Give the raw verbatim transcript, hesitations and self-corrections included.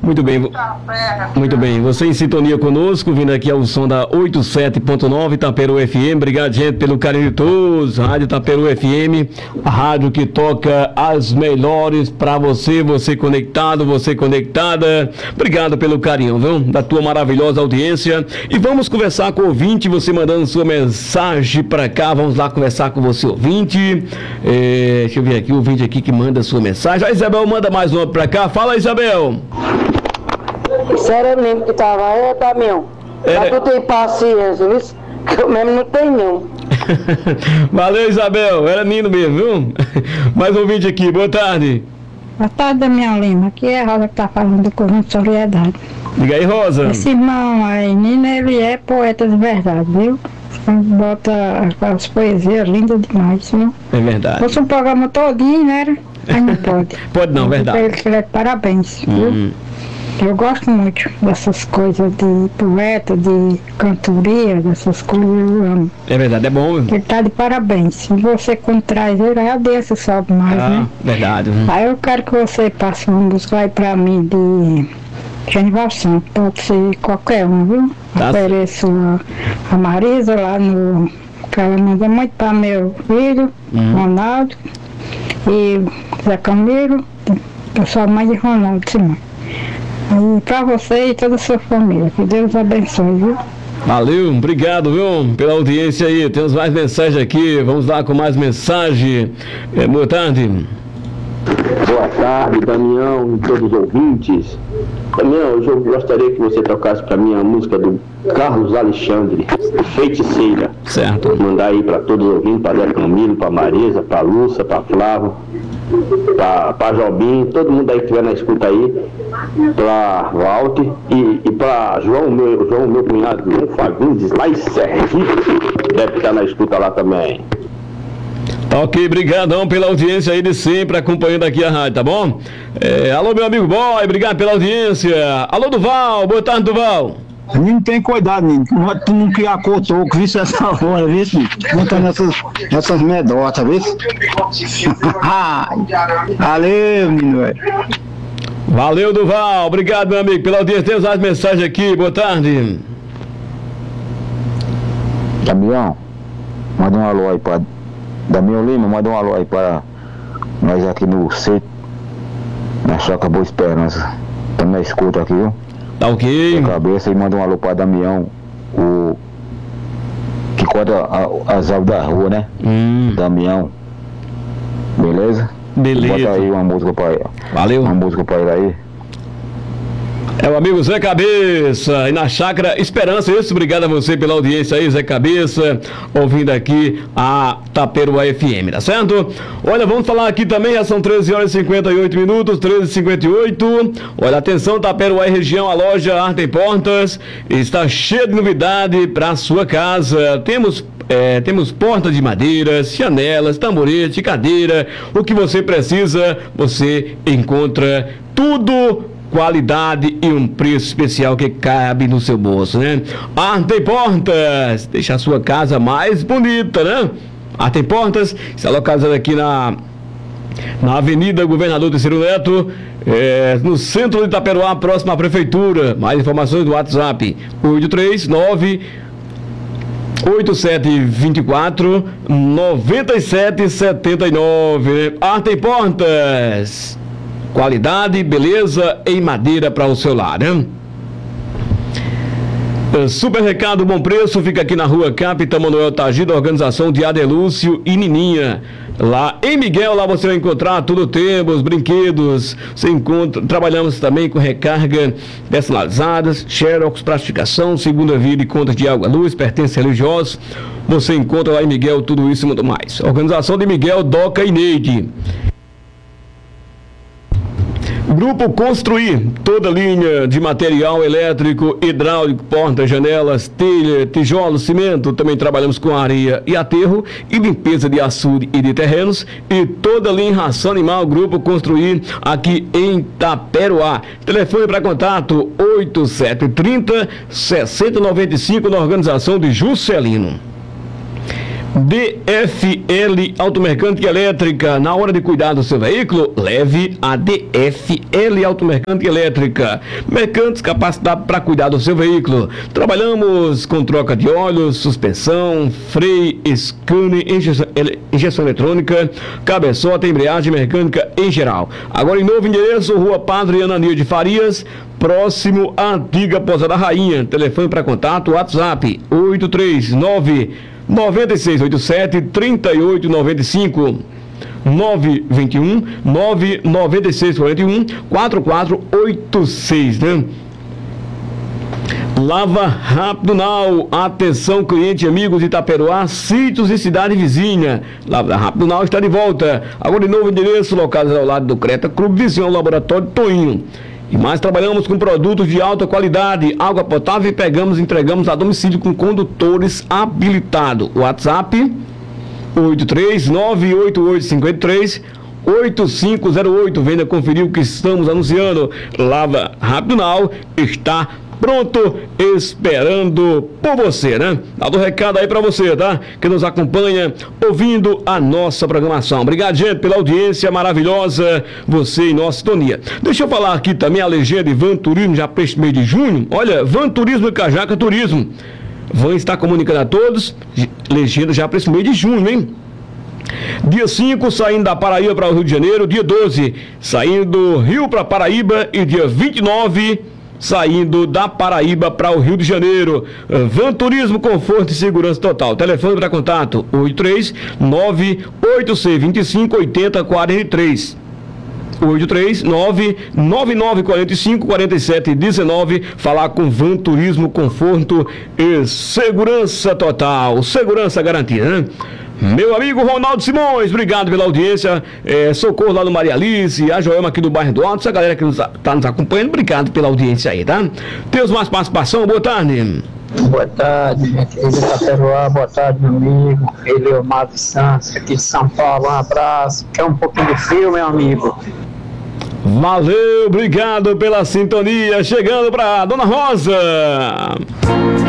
Muito bem, muito bem. Você em sintonia conosco, vindo aqui ao som da oitenta e sete ponto nove Itaperu F M. Obrigado, gente, pelo carinho de todos. Rádio Itaperu F M, a rádio que toca as melhores para você, você conectado, você conectada. Obrigado pelo carinho, viu? Da tua maravilhosa audiência. E vamos conversar com o ouvinte, você mandando sua mensagem para cá. Vamos lá conversar com você, ouvinte. É, deixa eu ver aqui, o ouvinte aqui que manda sua mensagem. A Isabel manda mais uma para cá. Fala, Isabel. Sério mesmo que tava, é, Damião. É. Mas tu tem paciência, viu? Que eu mesmo não tenho, não. Valeu, Isabel. Era lindo mesmo, viu? Mais um ouvinte aqui. Boa tarde. Boa tarde, Damião Lima. Aqui é a Rosa que tá falando do Conjunto de Solidariedade. Diga aí, Rosa. Esse irmão aí, Nina, ele é poeta de verdade, viu? Bota as poesias lindas demais, viu? É verdade. Se fosse um programa todinho, né? Aí não pode. Pode não, verdade. Ele, ele é parabéns, viu? Hum. Eu gosto muito dessas coisas de poeta, de cantoria, dessas coisas eu amo. É verdade, é bom. Ele tá de parabéns. E você quando traz ele, aí a audiência sobe mais, Ah, né? verdade. Hum. Aí eu quero que você passe uma música aí pra mim de Genival Santos. Pode ser qualquer um, viu? Tá. Ofereço a, a Marisa lá no... que ela manda muito pra meu filho, Hum. Ronaldo, e Zé Camilo, eu sou a mãe de Ronaldo, Simão. E pra você e toda a sua família, que Deus abençoe, viu? Valeu, obrigado, viu, pela audiência aí. Temos mais mensagem aqui. Vamos lá com mais mensagem. É, boa tarde. Boa tarde, Damião e todos os ouvintes. Damião, hoje eu gostaria que você tocasse para mim a música do Carlos Alexandre, Feiticeira. Certo. Mandar aí para todos os ouvintes, para Zé Camilo, para Marisa, para Lúcia, para Flávio, para Jobim, todo mundo aí que estiver na escuta aí, para Walter e, e para João, meu, João, meu cunhado, João Fagundes, lá em Sergipe, deve estar na escuta lá também. Ok, brigadão pela audiência aí de sempre, acompanhando aqui a rádio, tá bom? É, alô, meu amigo boy, obrigado pela audiência. Alô, Duval, boa tarde, Duval. Não tem cuidado, menino. Tu não criar cotoco, viu? Essa hora, viu? Montando essas, essas medotas, viu? Valeu, menino, velho. Valeu, Duval, obrigado, meu amigo, pela audiência. Temos as mensagens aqui, boa tarde. Damião, manda um alô aí para Damião Lima, manda um alô aí para nós aqui no C, na Choca Boa Esperança. Estamos na escuta aqui, viu? Tá ok. Cabeça, e manda um alô para Damião, o que corta a, as aves da rua, né? Hum. Damião. Beleza? Beleza. Bota aí uma música para ele. Valeu. Uma música para ele aí. É o amigo Zé Cabeça, e na Chácara Esperança, isso, obrigado a você pela audiência aí, Zé Cabeça, ouvindo aqui a Itaperuá F M, tá certo? Olha, vamos falar aqui também, já são treze horas e cinquenta e oito minutos, treze e cinquenta e oito. Olha, atenção, Itaperuá e região, a loja Arte e Portas está cheia de novidade para sua casa. Temos É, temos portas de madeiras, janelas, tamborete, cadeira, o que você precisa, você encontra tudo, qualidade e um preço especial que cabe no seu bolso, né? Arte e Portas, deixa a sua casa mais bonita, né? Arte e Portas está localizada aqui na na Avenida Governador Terceiro Neto, é, no centro de Itaperuá, próximo à Prefeitura. Mais informações do WhatsApp oito três nove oito sete dois quatro nove sete sete nove. Arte e Portas, qualidade, beleza em madeira para o seu lar, né? Supermercado Bom Preço fica aqui na rua Capitão Manuel Tagida, organização de Adelúcio e Nininha. Lá em Miguel, lá você vai encontrar tudo, temos brinquedos, você encontra, trabalhamos também com recarga personalizadas, xerox, plastificação, segunda via de contas de água, luz, pertences religiosos. Você encontra lá em Miguel tudo isso e muito mais. Organização de Miguel, Doca e Neide. Grupo Construir, toda linha de material elétrico, hidráulico, portas, janelas, telha, tijolos, cimento. Também trabalhamos com areia e aterro e limpeza de açude e de terrenos. E toda linha em ração animal, Grupo Construir, aqui em Itaperuá. Telefone para contato oito sete três zero, seis zero nove cinco, na organização de Juscelino. D F L Automecânica Elétrica. Na hora de cuidar do seu veículo, leve a D F L Automecânica Elétrica. Mecânicos capacitados para cuidar do seu veículo. Trabalhamos com troca de óleos, suspensão, freio, scanner, injeção, injeção eletrônica, cabeçota, embreagem mecânica em geral. Agora em novo endereço, Rua Padre Anania de Farias, próximo à antiga Pousada Rainha. Telefone para contato, WhatsApp oito três nove nove seis oito sete três oito nove cinco nove dois um nove nove seis quatro um quatro quatro oito seis, né? Lava Rápido Now. Atenção, cliente, amigos de Itaperuá, sítios e cidade vizinha. Lava Rápido Now está de volta. Agora em novo endereço, localizado ao lado do Creta Clube, vizinho ao Laboratório Toinho. E mais, trabalhamos com produtos de alta qualidade, água potável, e pegamos e entregamos a domicílio com condutores habilitados. WhatsApp oito três nove oito oito cinco três oito cinco zero oito. Venha conferir o que estamos anunciando. Lava Rápido Now está pronto, esperando por você, né? Dá um recado aí pra você, tá? Que nos acompanha, ouvindo a nossa programação. Obrigado, gente, pela audiência maravilhosa, você e nossa sintonia. Deixa eu falar aqui também a legenda de Van Turismo, já para este mês de junho. Olha, Van Turismo e Cajaca Turismo. Van está comunicando a todos, legenda já para esse mês de junho, hein? Dia cinco, saindo da Paraíba para o Rio de Janeiro. Dia doze, saindo do Rio para Paraíba. E dia vinte e nove, saindo da Paraíba para o Rio de Janeiro. Van Turismo, conforto e segurança total. Telefone para contato oito três nove oito seis dois cinco oito zero quatro três. oito três nove nove nove quatro cinco quatro sete um nove. Falar com Van Turismo, conforto e segurança total. Segurança garantida, né? Meu amigo Ronaldo Simões, obrigado pela audiência. É, socorro lá no Maria Alice, a Joelma aqui do bairro do Alto, essa galera que está nos acompanhando, obrigado pela audiência aí, tá? Temos mais participação, boa tarde. Boa tarde, minha querida Itaperuá, boa tarde, meu amigo Eleomar Santos, aqui de São Paulo, um abraço. Quer um pouquinho de frio, meu amigo? Valeu, obrigado pela sintonia. Chegando para Dona Rosa.